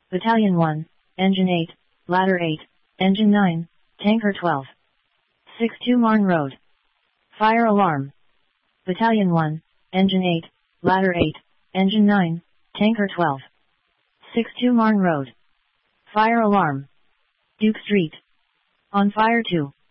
Battalion 1, Engine 8, Ladder 8, Engine 9, Tanker 12. 62 Marne Road. Fire alarm. Battalion 1, Engine 8, Ladder 8, Engine 9, Tanker 12. 62 Marne Road. Fire alarm. Duke Street. On fire 2.